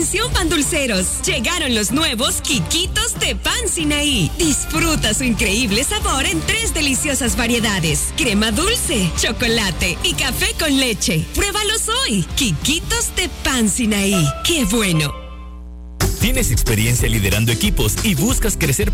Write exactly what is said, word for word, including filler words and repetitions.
Atención pandulceros, llegaron los nuevos Quiquitos de Pan Sinaí. Disfruta su increíble sabor en tres deliciosas variedades: crema dulce, chocolate y café con leche. Pruébalos hoy. Quiquitos de Pan Sinaí. ¡Qué bueno! ¿Tienes experiencia liderando equipos y buscas crecer